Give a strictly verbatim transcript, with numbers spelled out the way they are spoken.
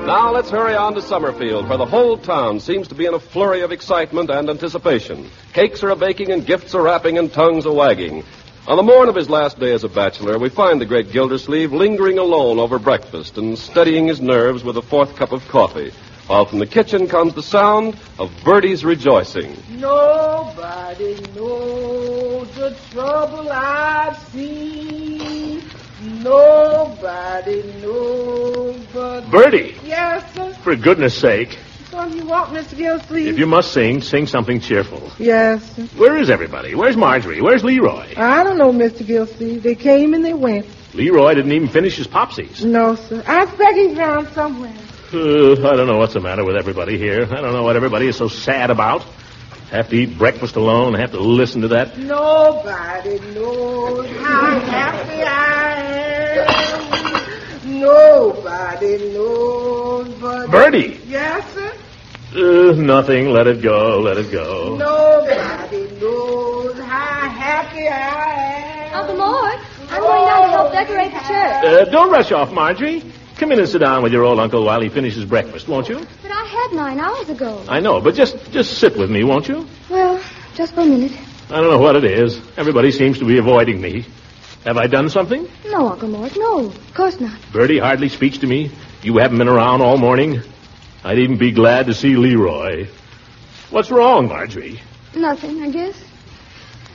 Now let's hurry on to Summerfield, where the whole town seems to be in a flurry of excitement and anticipation. Cakes are a-baking and gifts are wrapping and tongues a-wagging. On the morn of his last day as a bachelor, we find the great Gildersleeve lingering alone over breakfast and steadying his nerves with a fourth cup of coffee, while from the kitchen comes the sound of Bertie's rejoicing. Nobody knows the trouble I've seen. Nobody knows but... Bertie! Yes, sir? For goodness sake. What do you want, Mister Gilsleeve? If you must sing, sing something cheerful. Yes, sir. Where is everybody? Where's Marjorie? Where's Leroy? I don't know, Mister Gilsleeve. They came and they went. Leroy didn't even finish his popsies. No, sir. I expect he's around somewhere. Uh, I don't know what's the matter with everybody here. I don't know what everybody is so sad about. Have to eat breakfast alone, have to listen to that. Nobody knows how happy I am. Nobody knows but... Bertie! Yes, sir? Uh, nothing. Let it go. Let it go. Nobody knows how happy I am. Uncle Mort, I'm going down to help decorate the church. Uh, don't rush off, Marjorie. Come in and sit down with your old uncle while he finishes breakfast, won't you? But I had nine hours ago. I know, but just just sit with me, won't you? Well, just for a minute. I don't know what it is. Everybody seems to be avoiding me. Have I done something? No, Uncle Mort, no. Of course not. Bertie hardly speaks to me. You haven't been around all morning. I'd even be glad to see Leroy. What's wrong, Marjorie? Nothing, I guess.